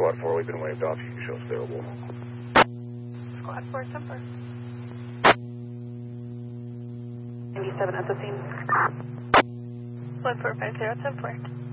Squad 4, we've been waved off. You can show us available. Squad 4, Semper. 97 at the scene. 1450, 10-4.